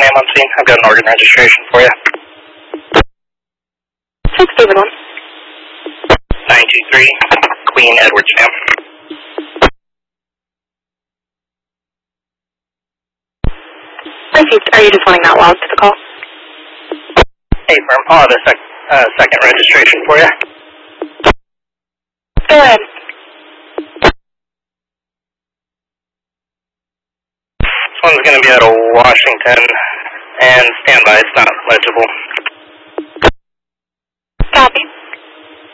name on scene. I've got an organ registration for you. 671. 923, Queen Edward's Dam. Received. Are you just wanting that logged to the call? Hey, firm. I'll have a second registration for you. Go ahead. This one's going to be out of Washington, and standby, it's not legible.